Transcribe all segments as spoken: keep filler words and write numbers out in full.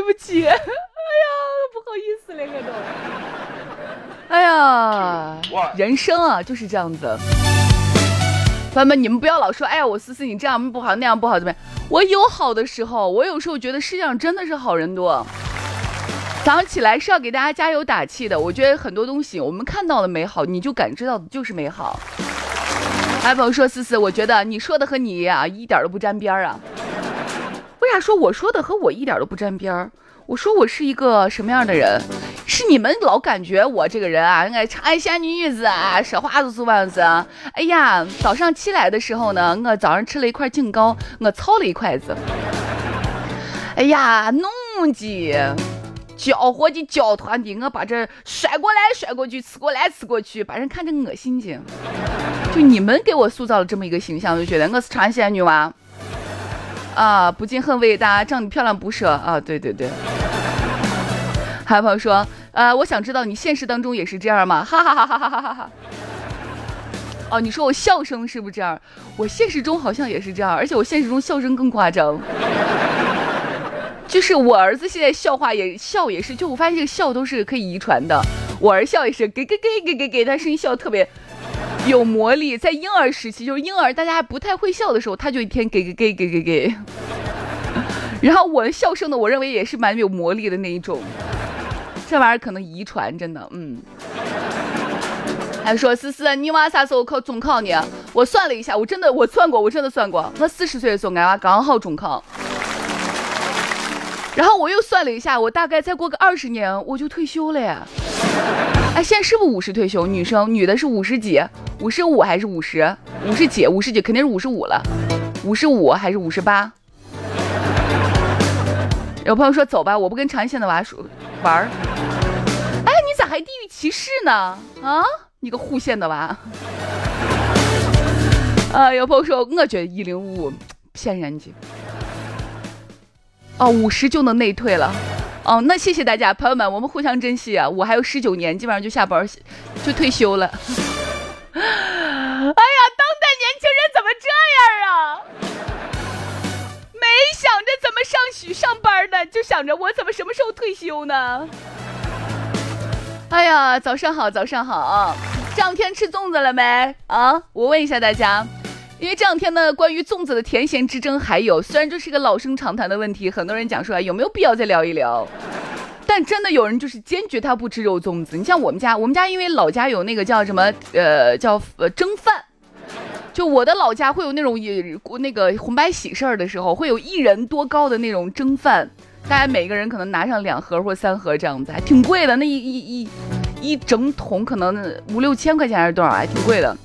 不起，哎呀，不好意思了，我都。哎呀，人生啊就是这样子。朋友们，你们不要老说，哎呀，我思思你这样不好，那样不好，怎么样？我有好的时候，我有时候觉得世界上真的是好人多。早上起来是要给大家加油打气的。我觉得很多东西我们看到的美好，你就感知到的就是美好。还有朋友说，思思，我觉得你说的和你啊一点都不沾边啊。为啥说我说的和我一点都不沾边？我说我是一个什么样的人？是你们老感觉我这个人啊，我长安县女子啊，说话都是样子啊。哎呀，早上起来的时候呢，我早上吃了一块净糕，我操了一筷子。哎呀，弄的搅和的搅团的，我把这甩过来甩过去，吃过来吃过去，把人看着恶心劲。就你们给我塑造了这么一个形象，就觉得我是长安县女娃啊，不仅很伟大，长得漂亮不说啊，对对对。还有朋友说，呃，我想知道你现实当中也是这样吗？哈哈哈哈哈哈哈哈。哦，你说我笑声是不是这样？我现实中好像也是这样，而且我现实中笑声更夸张。就是我儿子现在笑话也笑也是，就我发现这个笑都是可以遗传的。我儿笑也是给给给给给给，他声音笑特别有魔力。在婴儿时期，就是婴儿大家还不太会笑的时候，他就一天给给给给给给。然后我的笑声呢，我认为也是蛮有魔力的那一种。这玩意儿可能遗传，真的，嗯。还说思思，你娃啥时候考中考呢？我算了一下，我真的我算过，我真的算过，我四十岁的时候俺娃刚好中考。然后我又算了一下，我大概再过个二十年我就退休了呀。哎，现在是不是五十退休？女生女的是五十几？五十五还是五十？五十几？五十几肯定是五十五了。五十五还是五十八？有朋友说走吧，我不跟长安县的娃说玩儿。哎，你咋还地域歧视呢？啊，你个户县的娃！啊，有朋友说，我觉得一零五骗人家。哦，五十就能内退了。哦，那谢谢大家，朋友们，我们互相珍惜啊！我还有十九年，基本上就下班就退休了。哎呀，当代年轻人怎么这样啊？没想着怎么上学上班呢，就想着我怎么什么时候退休呢？哎呀，早上好，早上好啊！这两天吃粽子了没啊？我问一下大家。因为这两天呢，关于粽子的甜咸之争还有，虽然这是个老生常谈的问题，很多人讲说有没有必要再聊一聊，但真的有人就是坚决他不吃肉粽子。你像我们家，我们家因为老家有那个叫什么呃叫呃蒸饭，就我的老家会有那种那个红白喜事儿的时候，会有一人多高的那种蒸饭，大家每个人可能拿上两盒或三盒这样子，还挺贵的，那一一一一整桶可能五六千块钱还是多少，还挺贵的。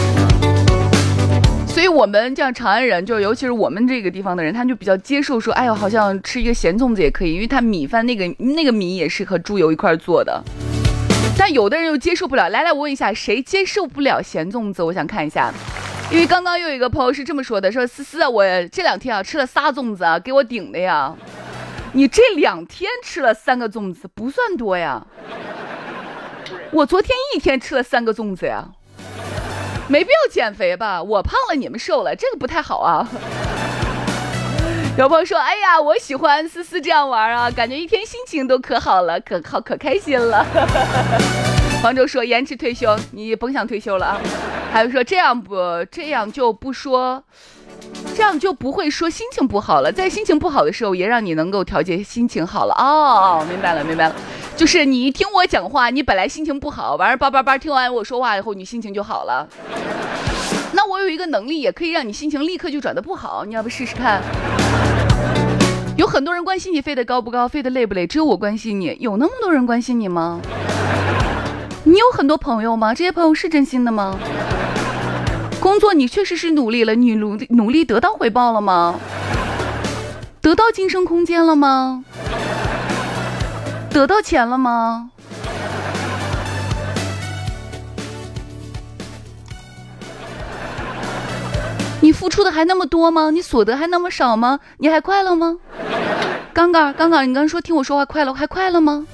所以我们这样长安人，就尤其是我们这个地方的人，他就比较接受说，哎呦，好像吃一个咸粽子也可以，因为他米饭那个那个米也是和猪油一块做的。但有的人又接受不了。来来，我问一下，谁接受不了咸粽子？我想看一下，因为刚刚又有一个朋友是这么说的，说思思啊，我这两天啊吃了仨粽子啊，给我顶的呀。你这两天吃了三个粽子，不算多呀。我昨天一天吃了三个粽子呀。没必要减肥吧，我胖了你们瘦了，这个不太好啊。有朋友说，哎呀，我喜欢思思这样玩啊，感觉一天心情都可好了，可好可开心了。黄州说延迟退休，你甭想退休了啊。还有说这样不这样就不说，这样就不会说心情不好了，在心情不好的时候也让你能够调节心情好了。哦，明白了明白了，就是你一听我讲话，你本来心情不好，完了叭叭叭听完我说话以后，你心情就好了。那我有一个能力也可以让你心情立刻就转得不好，你要不试试看？有很多人关心你飞得高不高，飞得累不累，只有我关心你。有那么多人关心你吗？你有很多朋友吗？这些朋友是真心的吗？工作你确实是努力了，你努力努力得到回报了吗？得到晋升空间了吗？得到钱了吗？你付出的还那么多吗？你所得还那么少吗？你还快乐吗？刚刚刚刚你刚说听我说话快乐，还快乐吗？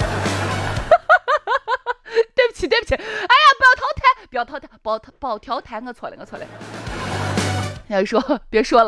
对不起对不起，哎呀，不要淘汰，不要淘汰，不要不要调台，我错了我错了。要说别说了。